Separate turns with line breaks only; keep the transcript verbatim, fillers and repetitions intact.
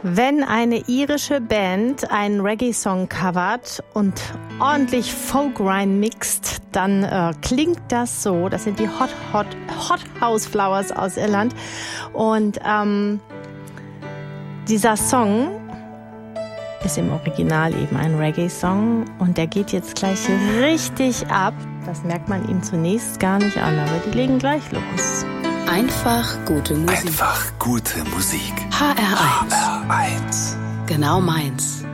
Wenn eine irische Band einen Reggae-Song covert und ordentlich Folk reinmixt, dann äh, klingt das so. Das sind die Hot Hot Hot House Flowers aus Irland. Und ähm, dieser Song ist im Original eben ein Reggae-Song und der geht jetzt gleich richtig ab. Das merkt man ihm zunächst gar nicht an, aber die legen gleich los.
Einfach gute Musik.
Einfach gute Musik.
H R eins.
H R eins.
Genau meins.